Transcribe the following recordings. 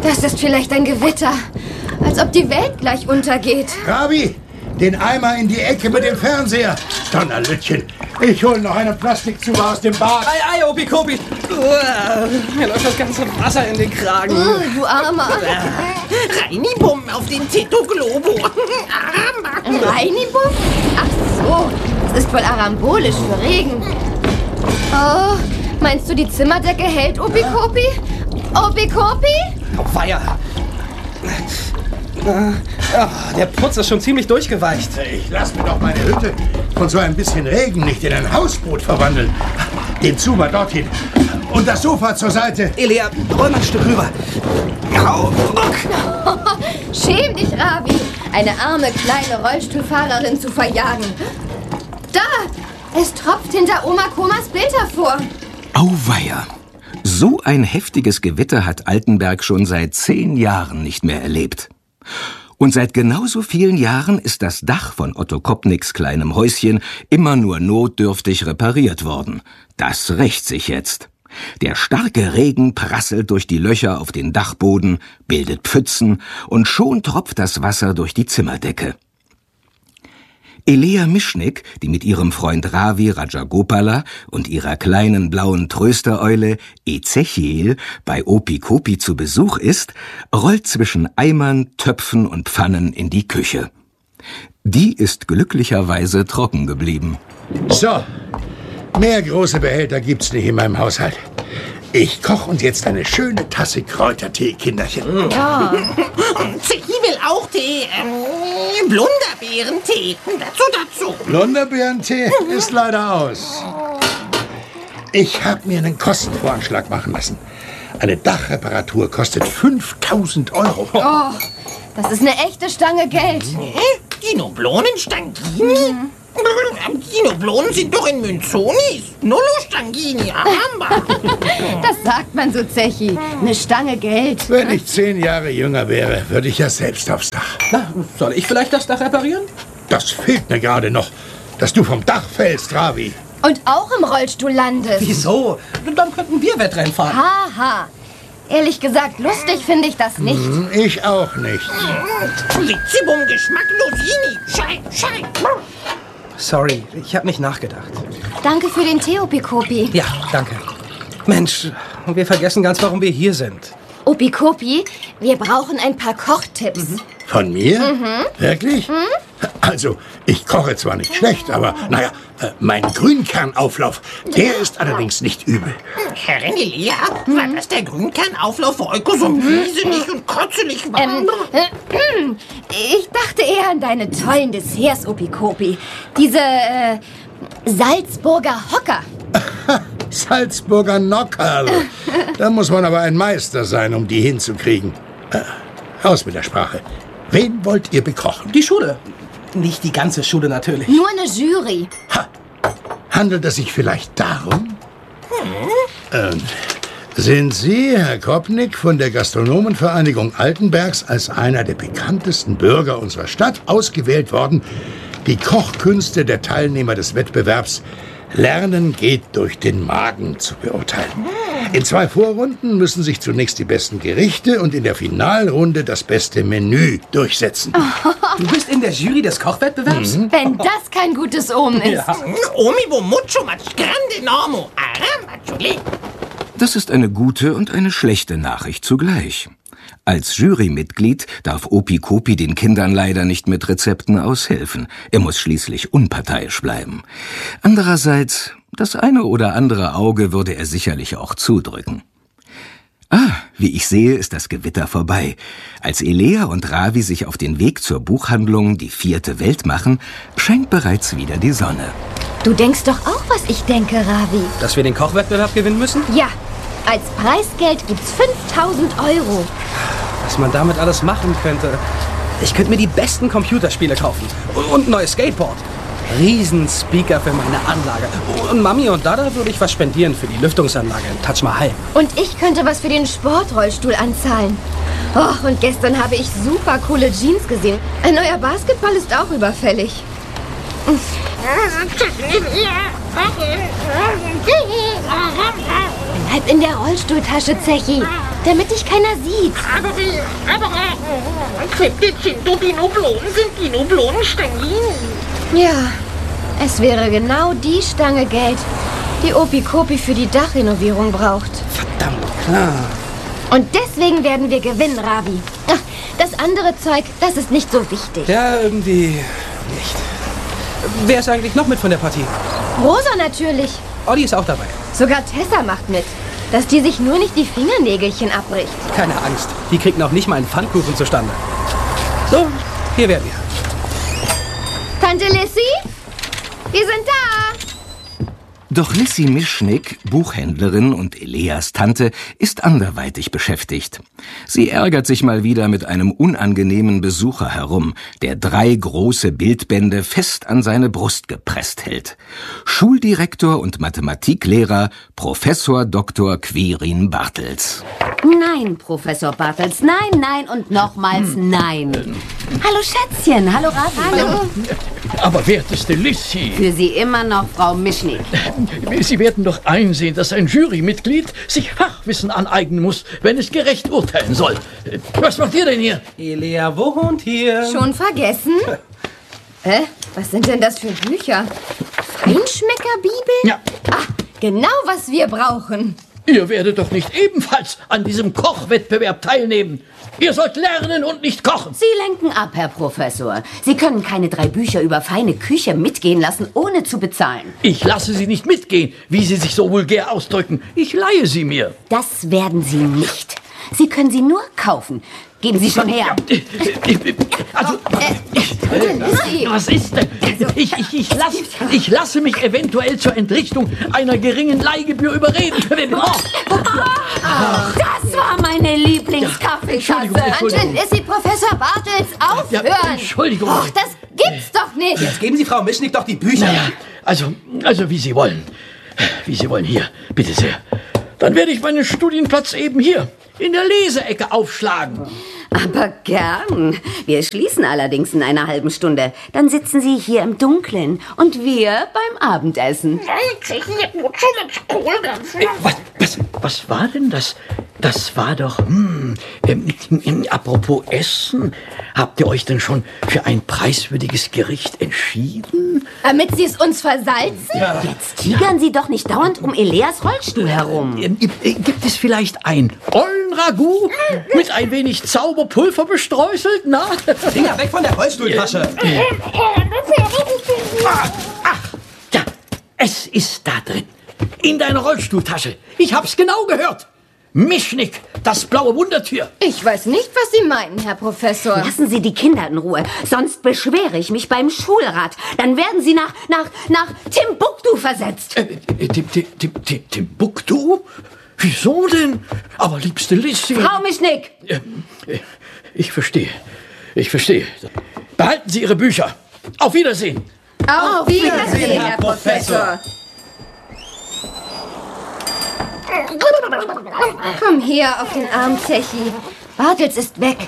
Das ist vielleicht ein Gewitter. Als ob die Welt gleich untergeht. Ravi, den Eimer in die Ecke mit dem Fernseher. Donnerlütchen, ich hole noch eine Plastikzuber aus dem Bad. Ei, Opi-Kopi. Mir läuft das ganze Wasser in den Kragen. Du Armer. Reinibum auf den Tito Globo. Reinibum? Ach so, das ist wohl arambolisch für Regen. Oh, meinst du, die Zimmerdecke hält, Opi-Kopi? Opi-Kopi? Weia. Der Putz ist schon ziemlich durchgeweicht. Ich lass mir doch meine Hütte von so ein bisschen Regen nicht in ein Hausboot verwandeln. Den Zuber dorthin und das Sofa zur Seite. Elia, räum ein Stück rüber. Au, ruck. Schäm dich, Ravi, eine arme kleine Rollstuhlfahrerin zu verjagen. Da, es tropft hinter Oma Komas Bild hervor. Auweia. So ein heftiges Gewitter hat Altenberg schon seit 10 Jahren nicht mehr erlebt. Und seit genauso vielen Jahren ist das Dach von Otto Kopnicks kleinem Häuschen immer nur notdürftig repariert worden. Das rächt sich jetzt. Der starke Regen prasselt durch die Löcher auf den Dachboden, bildet Pfützen und schon tropft das Wasser durch die Zimmerdecke. Elea Mischnik, die mit ihrem Freund Ravi Rajagopala und ihrer kleinen blauen Tröstereule Ezechiel bei Opi-Kopi zu Besuch ist, rollt zwischen Eimern, Töpfen und Pfannen in die Küche. Die ist glücklicherweise trocken geblieben. So, mehr große Behälter gibt's nicht in meinem Haushalt. Ich koche uns jetzt eine schöne Tasse Kräutertee, Kinderchen. Ja. Zechi will auch Tee. Blunderbeerentee. Dazu. Blunderbeerentee ist leider aus. Ich habe mir einen Kostenvoranschlag machen lassen. Eine Dachreparatur kostet 5.000 €. Oh, das ist eine echte Stange Geld. Dinoblonen Stangini? Dinoblonen sind doch in Münzonis. Nullo Stangini, Aramba. Das sagt man so, Zechi. Eine Stange Geld. Wenn ich 10 Jahre jünger wäre, würde ich ja selbst aufs Dach. Na, soll ich vielleicht das Dach reparieren? Das fehlt mir gerade noch, dass du vom Dach fällst, Ravi. Und auch im Rollstuhl landest. Wieso? Dann könnten wir Wettrennen fahren. Haha. Ehrlich gesagt, lustig finde ich das nicht. Ich auch nicht. Witzibum Geschmack Losini. Schei. Sorry, ich habe nicht nachgedacht. Danke für den Tee, Opi-Kopi. Ja, danke. Mensch, wir vergessen ganz, warum wir hier sind. Opi-Kopi, wir brauchen ein paar Kochtipps. Von mir? Wirklich? Also, ich koche zwar nicht schlecht, aber naja, mein Grünkernauflauf, der ist allerdings nicht übel. Herrin Elia, war das der Grünkernauflauf für euch so wieselig und kotzelig war? Ich dachte eher an deine tollen Desserts, Opi-Kopi. Diese, Salzburger Hocker. Salzburger Nockerl. Da muss man aber ein Meister sein, um die hinzukriegen. Raus mit der Sprache. Wen wollt ihr bekochen? Die Schule. Nicht die ganze Schule natürlich. Nur eine Jury. Handelt es sich vielleicht darum? Sind Sie, Herr Kopnick, von der Gastronomenvereinigung Altenbergs als einer der bekanntesten Bürger unserer Stadt ausgewählt worden, die Kochkünste der Teilnehmer des Wettbewerbs Lernen geht durch den Magen zu beurteilen? In 2 Vorrunden müssen sich zunächst die besten Gerichte und in der Finalrunde das beste Menü durchsetzen. Du bist in der Jury des Kochwettbewerbs? Wenn das kein gutes Omen ist. Ja. Omibo mucho mach grande enormo. Arambachule. Das ist eine gute und eine schlechte Nachricht zugleich. Als Jurymitglied darf Opi-Kopi den Kindern leider nicht mit Rezepten aushelfen. Er muss schließlich unparteiisch bleiben. Andererseits, das eine oder andere Auge würde er sicherlich auch zudrücken. Wie ich sehe, ist das Gewitter vorbei. Als Elea und Ravi sich auf den Weg zur Buchhandlung Die 4. Welt machen, scheint bereits wieder die Sonne. Du denkst doch auch, was ich denke, Ravi. Dass wir den Kochwettbewerb gewinnen müssen? Ja, als Preisgeld gibt's 5.000 €. Was man damit alles machen könnte. Ich könnte mir die besten Computerspiele kaufen. Und ein neues Skateboard. Riesenspeaker für meine Anlage. Und Mami und Dada würde ich was spendieren für die Lüftungsanlage in Taj Mahal. Und ich könnte was für den Sportrollstuhl anzahlen. Oh, und gestern habe ich super coole Jeans gesehen. Ein neuer Basketball ist auch überfällig. Bleib in der Rollstuhltasche, Zechi. damit dich keiner sieht. Aber Cinto, die Nublonen sind die Nublonenstangen. Ja, es wäre genau die Stange Geld, die Opikopi für die Dachrenovierung braucht. Verdammt, klar. Und deswegen werden wir gewinnen, Ravi. Ach, das andere Zeug, das ist nicht so wichtig. Ja, irgendwie nicht. Wer ist eigentlich noch mit von der Partie? Rosa natürlich. Olli ist auch dabei. Sogar Tessa macht mit. Dass die sich nur nicht die Fingernägelchen abbricht. Keine Angst, die kriegt noch nicht mal einen Pfannkuchen zustande. So, hier wären wir. Tante Lissy? Wir sind da. Doch Lissy Mischnick, Buchhändlerin und Eleas Tante, ist anderweitig beschäftigt. Sie ärgert sich mal wieder mit einem unangenehmen Besucher herum, der 3 große Bildbände fest an seine Brust gepresst hält. Schuldirektor und Mathematiklehrer Professor Dr. Quirin Bartels. Nein, Professor Bartels, nein, nein und nochmals nein. Hallo Schätzchen, hallo Ravi. Hallo. Aber werteste Lissy, Für Sie immer noch Frau Mischnick. Sie werden doch einsehen, dass ein Jurymitglied sich Fachwissen aneignen muss, wenn es gerecht urteilen soll. Was macht ihr denn hier? Elea wohnt hier. Schon vergessen? Was sind denn das für Bücher? Feinschmeckerbibel? Ja. Ah, genau was wir brauchen. Ihr werdet doch nicht ebenfalls an diesem Kochwettbewerb teilnehmen. Ihr sollt lernen und nicht kochen. Sie lenken ab, Herr Professor. Sie können keine 3 Bücher über feine Küche mitgehen lassen, ohne zu bezahlen. Ich lasse sie nicht mitgehen, wie Sie sich so vulgär ausdrücken. Ich leihe sie mir. Das werden Sie nicht. Sie können sie nur kaufen. Geben Sie schon her. Also, Lissy. was ist denn? Ich lasse mich eventuell zur Entrichtung einer geringen Leihgebühr überreden. Das war meine Lieblingskaffeetasse. Tante Lissy, Professor Bartels, aufhören. Ja, Entschuldigung. Och, das gibt's doch nicht. Jetzt geben Sie Frau Mischnick doch die Bücher. Naja, also wie Sie wollen. Wie Sie wollen. Hier, bitte sehr. Dann werde ich meinen Studienplatz eben hier in der Leseecke aufschlagen. Aber gern. Wir schließen allerdings in einer halben Stunde. Dann sitzen Sie hier im Dunkeln und wir beim Abendessen. Was war denn das? Das war doch... apropos Essen. Habt ihr euch denn schon für ein preiswürdiges Gericht entschieden? Damit Sie es uns versalzen? Jetzt tigern Sie doch nicht dauernd um Eleas Rollstuhl herum. Gibt es vielleicht ein Ollenragout mit ein wenig Zauberpulver bestreuselt? Na? Finger weg von der Rollstuhltasche. Ach, ja, es ist da drin. In deiner Rollstuhltasche. Ich hab's genau gehört. Mischnick, das blaue Wundertier. Ich weiß nicht, was Sie meinen, Herr Professor. Lassen Sie die Kinder in Ruhe, sonst beschwere ich mich beim Schulrat. Dann werden Sie nach Timbuktu versetzt. Timbuktu? Wieso denn? Aber liebste Lissy... Frau Mischnick! Ich verstehe. Behalten Sie Ihre Bücher. Auf Wiedersehen. Auf Wiedersehen, Herr Professor. Komm her auf den Arm, Zechi. Bartels ist weg.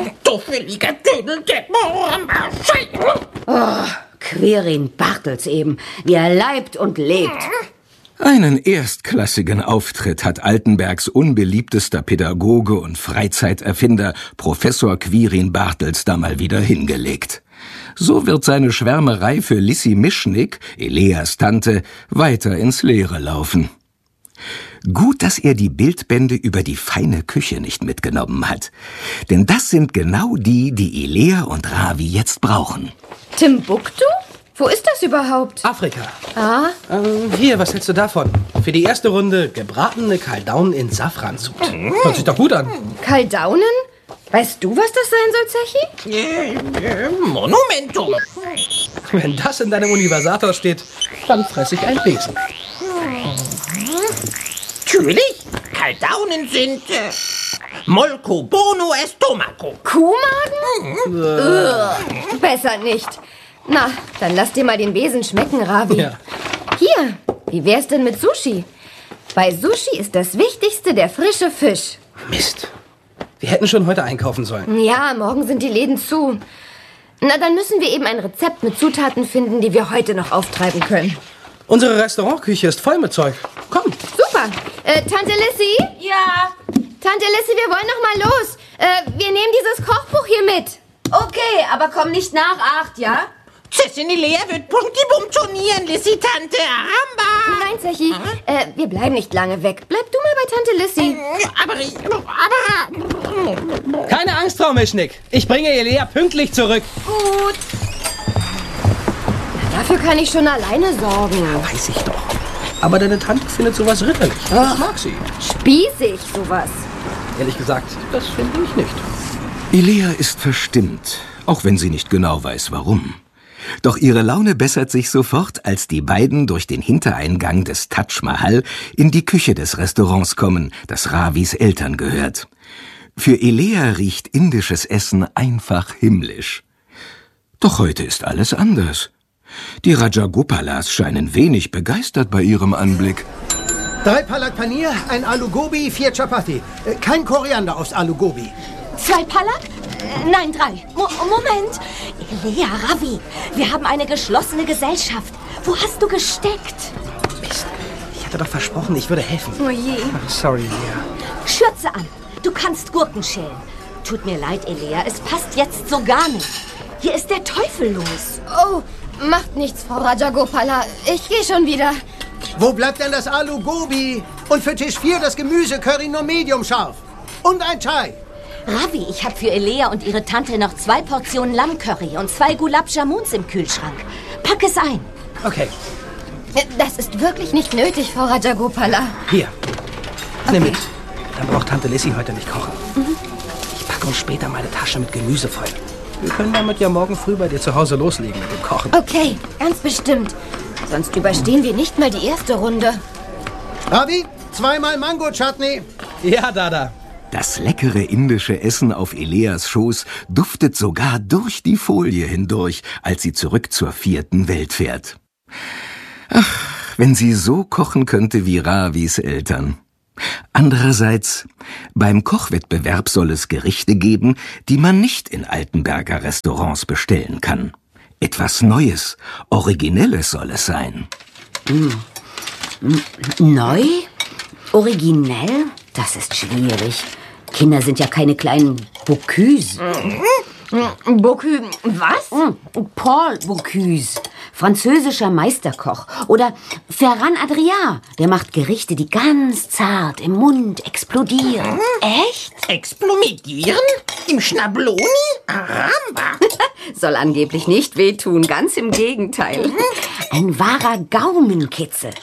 Quirin Bartels eben, wie er leibt und lebt. Einen erstklassigen Auftritt hat Altenbergs unbeliebtester Pädagoge und Freizeiterfinder Professor Quirin Bartels da mal wieder hingelegt. So wird seine Schwärmerei für Lissy Mischnick, Eleas Tante, weiter ins Leere laufen. Gut, dass er die Bildbände über die feine Küche nicht mitgenommen hat. Denn das sind genau die Elea und Ravi jetzt brauchen. Timbuktu? Wo ist das überhaupt? Afrika. Ah, Hier, was hältst du davon? Für die erste Runde gebratene Kaldaunen in Safransud. Hört sich doch gut an. Kaldaunen? Weißt du, was das sein soll, Zechi? Monumentum. Wenn das in deinem Universator steht, dann fresse ich ein Besen. Natürlich. Kaldaunen sind molko bono estomaco. Kuhmagen? Besser nicht. Na, dann lass dir mal den Besen schmecken, Ravi. Ja. Hier, wie wär's denn mit Sushi? Bei Sushi ist das Wichtigste der frische Fisch. Mist. Wir hätten schon heute einkaufen sollen. Ja, morgen sind die Läden zu. Na, dann müssen wir eben ein Rezept mit Zutaten finden, die wir heute noch auftreiben können. Unsere Restaurantküche ist voll mit Zeug. Komm. Super. Tante Lissy? Ja, Tante Lissy, wir wollen noch mal los. Wir nehmen dieses Kochbuch hier mit. Okay, aber komm nicht nach 8, ja? Tschüsschen, die Lea wird punktibum turnieren, Lissy, Tante. Aramba. Nein, Zechi, wir bleiben nicht lange weg. Bleib du mal bei Tante Lissy. Aber... Keine Angst, Frau Mischnick. Ich bringe Elea pünktlich zurück. Gut. Dafür kann ich schon alleine sorgen. Weiß ich doch. Aber deine Tante findet sowas ritterlich. Das mag sie. Spießig, sowas. Ehrlich gesagt, das finde ich nicht. Elea ist verstimmt, auch wenn sie nicht genau weiß, warum. Doch ihre Laune bessert sich sofort, als die beiden durch den Hintereingang des Taj Mahal in die Küche des Restaurants kommen, das Ravis Eltern gehört. Für Elea riecht indisches Essen einfach himmlisch. Doch heute ist alles anders. Die Rajagopalas scheinen wenig begeistert bei ihrem Anblick. 3 Palak Paneer, ein Alu Gobi, 4 Chapati. Kein Koriander aufs Alu Gobi. 2 Palak? Nein, 3. Moment. Lea, Ravi, wir haben eine geschlossene Gesellschaft. Wo hast du gesteckt? Mist. Ich hatte doch versprochen, ich würde helfen. Oh je. Ach, sorry, Lea. Schürze an. Du kannst Gurken schälen. Tut mir leid, Elea, es passt jetzt so gar nicht. Hier ist der Teufel los. Oh, macht nichts, Frau Rajagopala. Ich gehe schon wieder. Wo bleibt denn das Alu Gobi? Und für Tisch 4 das Gemüse-Curry nur medium scharf. Und ein Chai. Ravi, ich habe für Elea und ihre Tante noch 2 Portionen Lammcurry und 2 Gulab Jamuns im Kühlschrank. Pack es ein. Okay, Das ist wirklich nicht nötig, Frau Rajagopala. hier. Nimm mit. Dann braucht Tante Lissy heute nicht kochen. Ich packe uns später meine Tasche mit Gemüse voll. Wir können damit ja morgen früh bei dir zu Hause loslegen mit dem Kochen. Okay, ganz bestimmt. Sonst überstehen wir nicht mal die erste Runde. Ravi, 2-mal Mango-Chutney. Ja, Dada. Das leckere indische Essen auf Eleas Schoß duftet sogar durch die Folie hindurch, als sie zurück zur 4. Welt fährt. Ach, wenn sie so kochen könnte wie Ravis Eltern. Andererseits, beim Kochwettbewerb soll es Gerichte geben, die man nicht in Altenberger Restaurants bestellen kann. Etwas Neues, Originelles soll es sein. Neu? Originell? Das ist schwierig. Kinder sind ja keine kleinen Bocuse. Bocuse, was? Paul Bocuse, französischer Meisterkoch. Oder Ferran Adrià, der macht Gerichte, die ganz zart im Mund explodieren. Echt? Explodieren? Im Schnabloni? Aramba. Soll angeblich nicht wehtun, ganz im Gegenteil. Ein wahrer Gaumenkitzel.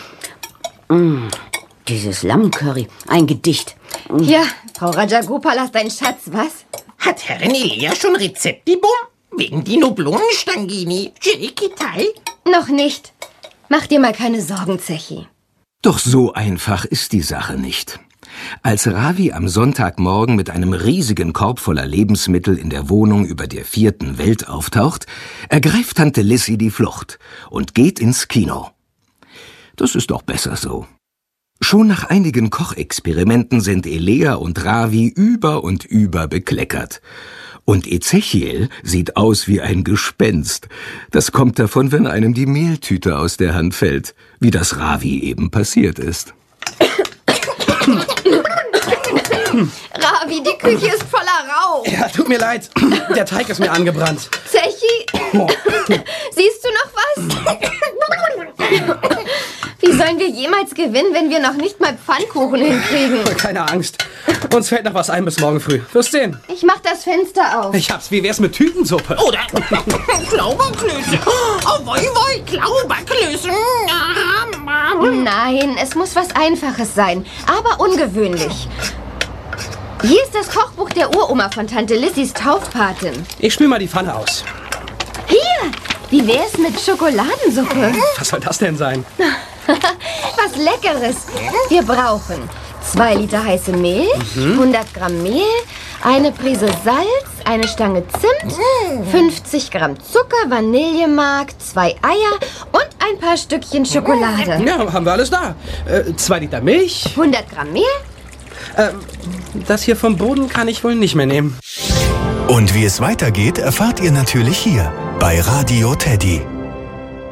Dieses Lammcurry, ein Gedicht. Ja, Frau Rajagopala ist ein Schatz, was? Hat Herrin Elea schon Rezeptibum? Wegen die Noblonenstangini, Jelikitai? Noch nicht. Mach dir mal keine Sorgen, Zechi. Doch so einfach ist die Sache nicht. Als Ravi am Sonntagmorgen mit einem riesigen Korb voller Lebensmittel in der Wohnung über der 4. Welt auftaucht, ergreift Tante Lissy die Flucht und geht ins Kino. Das ist doch besser so. Schon nach einigen Kochexperimenten sind Elea und Ravi über und über bekleckert. Und Ezechiel sieht aus wie ein Gespenst. Das kommt davon, wenn einem die Mehltüte aus der Hand fällt, wie das Ravi eben passiert ist. Ravi, die Küche ist voller Rauch. Ja, tut mir leid. Der Teig ist mir angebrannt. Zechi, siehst du noch was? Wie sollen wir jemals gewinnen, wenn wir noch nicht mal Pfannkuchen hinkriegen? Keine Angst. Uns fällt noch was ein bis morgen früh. Wirst sehen. Ich mach das Fenster auf. Ich hab's. Wie wär's mit Tütensuppe? Oder Klauberklöße. Oh, woi, Klauberklöße. Nein, es muss was Einfaches sein, aber ungewöhnlich. Hier ist das Kochbuch der Uroma von Tante Lissys Taufpatin. Ich spül mal die Pfanne aus. Hier, wie wär's mit Schokoladensuppe? Was soll das denn sein? Was Leckeres. Wir brauchen 2 Liter heiße Milch, 100 Gramm Mehl, eine Prise Salz, eine Stange Zimt, 50 Gramm Zucker, Vanillemark, 2 Eier und ein paar Stückchen Schokolade. Ja, haben wir alles da. 2 Liter Milch. 100 Gramm Mehl. Das hier vom Boden kann ich wohl nicht mehr nehmen. Und wie es weitergeht, erfahrt ihr natürlich hier bei Radio Teddy.